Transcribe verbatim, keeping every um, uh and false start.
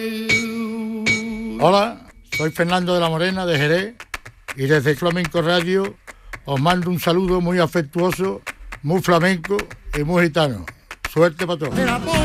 Hola, soy Fernando de la Morena de Jerez y desde Flamenco Radio os mando un saludo muy afectuoso, muy flamenco y muy gitano. Suerte para todos.